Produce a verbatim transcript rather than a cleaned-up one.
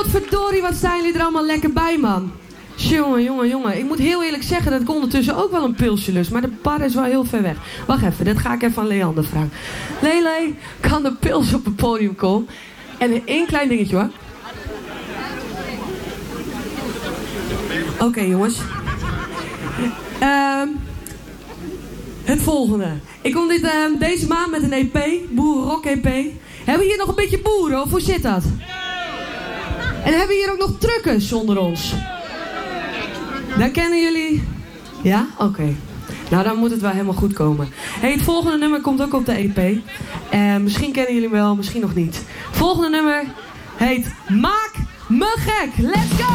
Potverdorie, wat zijn jullie er allemaal lekker bij, man. Jongen, jongen, jongen. Ik moet heel eerlijk zeggen dat ik ondertussen ook wel een pilsje lust. Maar de bar is wel heel ver weg. Wacht even, dat ga ik even aan Leander vragen. Lele, kan de pils op het podium komen? En één klein dingetje hoor. Oké okay, jongens. Uh, het volgende. Ik kom dit, uh, deze maand met een E P. Boerenrock E P. Hebben we hier nog een beetje boeren of hoe zit dat? En hebben we hier ook nog truckers onder ons? Daar kennen jullie? Ja? Oké. Okay. Nou, dan moet het wel helemaal goed komen. Hey, het volgende nummer komt ook op de E P. Uh, misschien kennen jullie hem wel, misschien nog niet. Het volgende nummer heet Maak me gek. Let's go!